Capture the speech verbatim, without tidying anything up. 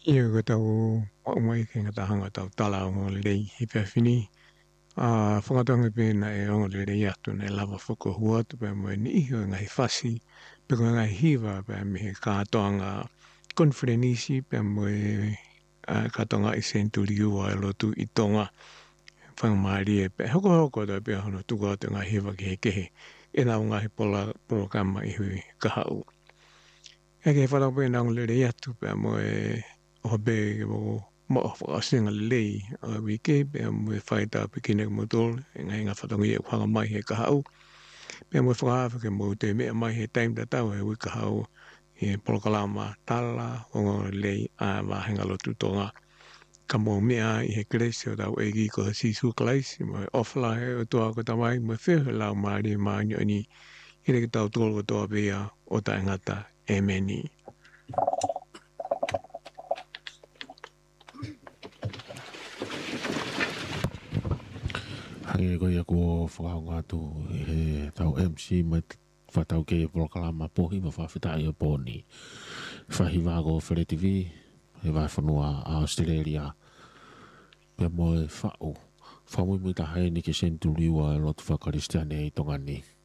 Ia ko tau o mai ke ngata hanga tau tala o ngō lei hi pia whini. A whakatanga pēna e o ngō lei atu nei lava whakahua tu pēr mo ni iho ngai whasi. Pēko ngai hiwa pēr me he kātoanga konfrenisi pēr mo e kātoanga i senturi ua e lotu i tonga. Whangamari e pēr hoko hoko tau pēr hono tuku atu ngai hiwa ki he kehe. E nau ngai pola polokama i hui kahau. E ke whatau pēna o ngō lei atu pēr mo e o be o mo o singa lei o wiki pe mo faita pe kine mo tol nga nga fatongi e kwanga mai he ka hau pe mo fa fa ke mo te me mai he time da tau e ka hau e polkalama tala o lei a va hanga lo tutonga ka mo me a he kresio da e gi ko si su klais mo offline o to ko tamai mo fe la mari ma ni ire ki tau tol ko to be o ta ngata e meni. Hangi ko ia ko whakaunga tu he tau M C mai whatau ke proklama pohi ma whawhita i o pōni. Whahiwa ko Where T V, he vai whanua a Australia. Pea mo e whau. Whamui mui ta hae ni ke senturiwa e lotu whakaristiane i tonga ni.